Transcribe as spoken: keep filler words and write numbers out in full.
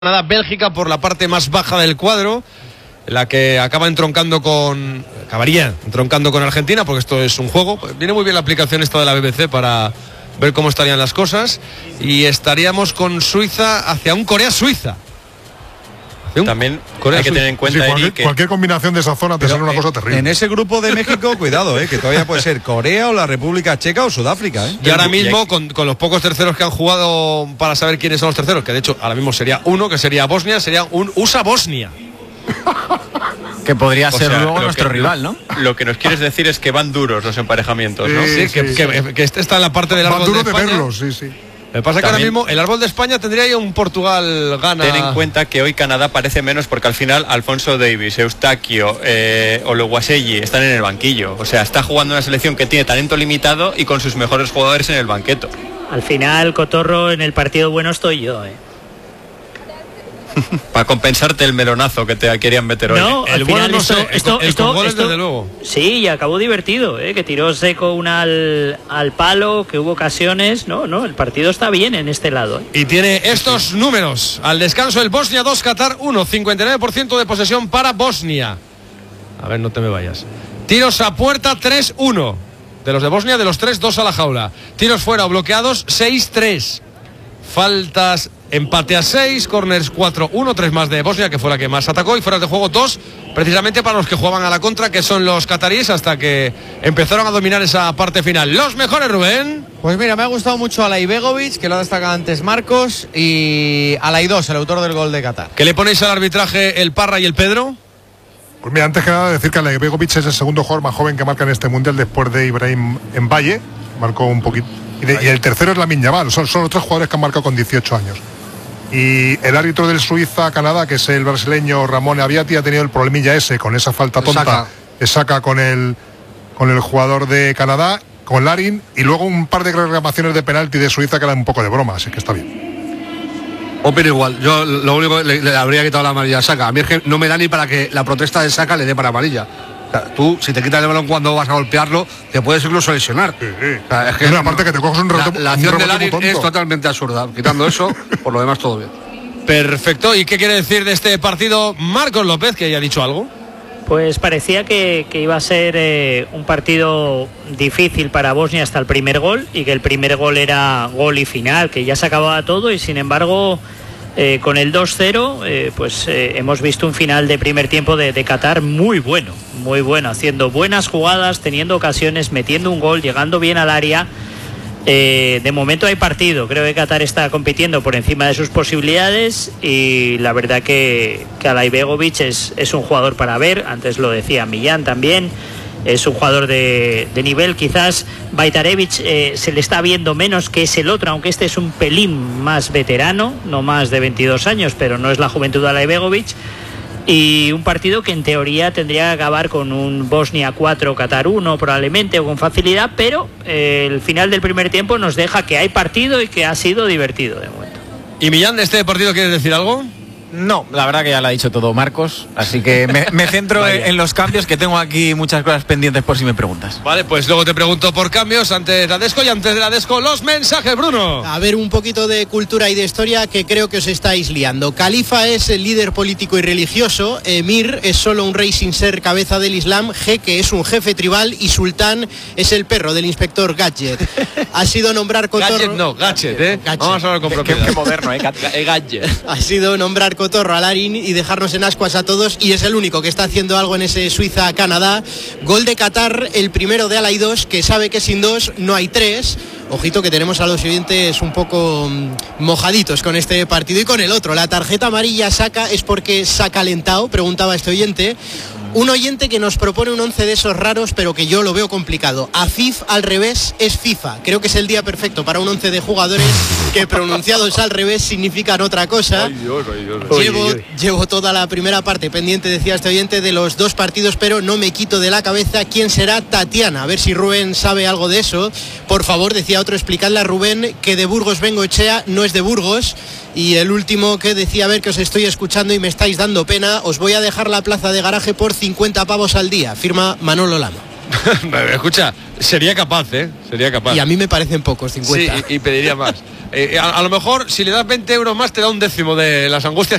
Bélgica por la parte más baja del cuadro, la que acaba entroncando con acabaría entroncando con Argentina, porque esto es un juego. Viene muy bien la aplicación esta de la B B C para ver cómo estarían las cosas, y estaríamos con Suiza hacia un Corea-Suiza. También Corea hay que tener en cuenta, sí, cualquier, Eric, que cualquier combinación de esa zona te sale una cosa terrible. En ese grupo de México, cuidado, eh, que todavía puede ser Corea o la República Checa o Sudáfrica. Eh. Y ahora mismo, con, con los pocos terceros que han jugado para saber quiénes son los terceros, que de hecho ahora mismo sería uno, que sería Bosnia, sería un U S A-Bosnia. Que podría o ser sea, luego nuestro que, rival, ¿no? Lo que nos quieres decir es que van duros los emparejamientos, ¿no? Sí, sí, que, sí, que, sí. que este está en la parte del árbol duro de España. de verlos, sí, sí. Lo que pasa es que ahora mismo el árbol de España tendría ya un Portugal-Ghana. Ten en cuenta que hoy Canadá parece menos porque al final Alfonso Davies, Eustaquio, eh, Oluwaseyi están en el banquillo. O sea, está jugando una selección que tiene talento limitado y con sus mejores jugadores en el banqueto. Al final, Cotorro, en el partido bueno estoy yo, ¿eh? Para compensarte el melonazo que te querían meter hoy. No, el al bueno final no esto, sé, esto, el, el esto, con goles esto- desde luego. Sí, y acabó divertido, ¿eh? Que tiró Seco una al, al palo, que hubo ocasiones. No, no, el partido está bien en este lado, ¿eh? Y tiene estos números. Al descanso el Bosnia dos, Qatar uno, cincuenta y nueve por ciento de posesión para Bosnia. A ver, no te me vayas. Tiros a puerta tres uno. De los de Bosnia, de los tres, dos a la jaula. Tiros fuera o bloqueados seis tres. Faltas, empate a seis, corners cuatro uno, tres más de Bosnia, que fue la que más atacó, y fuera de juego dos, precisamente para los que jugaban a la contra, que son los cataríes, hasta que empezaron a dominar esa parte final. Los mejores, Rubén. Pues mira, me ha gustado mucho Alay Begovic, que lo ha destacado antes Marcos, y Alay dos, el autor del gol de Qatar. ¿Qué le ponéis al arbitraje el Parra y el Pedro? Pues mira, antes que nada decir que Alay Begovic es el segundo jugador más joven que marca en este mundial después de Ibrahim Mbaye, marcó un poquito, y, de, y el tercero es Lamine Yamal. Son, son los tres jugadores que han marcado con dieciocho años. Y el árbitro del Suiza-Canadá, que es el brasileño Ramón Abiati, ha tenido el problemilla ese con esa falta tonta que saca con el, con el jugador de Canadá, con Larin, y luego un par de reclamaciones de penalti de Suiza que eran un poco de broma, así que está bien. Opino igual, yo lo único le, le habría quitado la amarilla a Saka. A mí es que no me da ni para que la protesta de Saka le dé para amarilla. O sea, tú, si te quitas el balón cuando vas a golpearlo, te puedes incluso lesionar. Sí, sí. O sea, es que Pero aparte que te coges un rebote, la, la un acción de rebote Larin muy tonto. es totalmente absurda. Quitando eso, por lo demás todo bien. Perfecto. ¿Y qué quiere decir de este partido Marcos López, que ya ha dicho algo? Pues parecía que, que iba a ser eh, un partido difícil para Bosnia hasta el primer gol, y que el primer gol era gol y final, que ya se acababa todo, y sin embargo eh, con el dos cero eh, pues eh, hemos visto un final de primer tiempo de, de Qatar muy bueno, muy bueno, haciendo buenas jugadas, teniendo ocasiones, metiendo un gol, llegando bien al área. Eh, de momento hay partido, creo que Qatar está compitiendo por encima de sus posibilidades, y la verdad que, que Alay Begovic es, es un jugador para ver. Antes lo decía Millán también, es un jugador de, de nivel. Quizás Bajtarevic eh, se le está viendo menos, que es el otro, aunque este es un pelín más veterano, no más de veintidós años, pero no es la juventud de Alay Begovic. Y un partido que en teoría tendría que acabar con un Bosnia cuatro, Qatar uno probablemente, o con facilidad, pero eh, el final del primer tiempo nos deja que hay partido y que ha sido divertido de momento. ¿Y Millán, de este partido quieres decir algo? No, la verdad que ya lo ha dicho todo Marcos, así que me, me centro en, en los cambios, que tengo aquí muchas cosas pendientes por si me preguntas. Vale, pues luego te pregunto por cambios. Antes la Desco, y antes de la Desco los mensajes, Bruno. A ver, un poquito de cultura y de historia, que creo que os estáis liando. Califa es el líder político y religioso, Emir es solo un rey sin ser cabeza del Islam, Jeque es un jefe tribal, y Sultán es el perro del inspector Gadget. Ha sido nombrar Cotorro... Gadget no, Gadget, ¿eh? Gadget. Vamos a hablar con propiedad. Qué moderno, ¿eh? Gadget. Ha sido nombrar Cotorro a Larin y dejarnos en ascuas a todos, y es el único que está haciendo algo en ese Suiza-Canadá. Gol de Qatar, el primero de Alay dos, que sabe que sin dos no hay tres. Ojito que tenemos a los oyentes un poco mmm, mojaditos con este partido y con el otro. La tarjeta amarilla Saka es porque se ha calentado, preguntaba este oyente. Un oyente que nos propone un once de esos raros, pero que yo lo veo complicado. Afif al revés es FIFA. Creo que es el día perfecto para un once de jugadores que pronunciados al revés significan otra cosa. Ay, Dios, ay, Dios. Llevo, Oye, oye. llevo toda la primera parte pendiente, decía este oyente, de los dos partidos, pero no me quito de la cabeza quién será Tatiana. A ver si Rubén sabe algo de eso. Por favor, decía otro, explicarle a Rubén que de Burgos Bengoechea no es de Burgos. Y el último que decía, a ver, que os estoy escuchando y me estáis dando pena, os voy a dejar la plaza de garaje por cincuenta pavos al día, firma Manolo Lama. Escucha, sería capaz, ¿eh? Sería capaz. Y a mí me parecen pocos, cincuenta. Sí, y, y pediría más. Eh, a, a lo mejor, si le das veinte euros más, te da un décimo de las angustias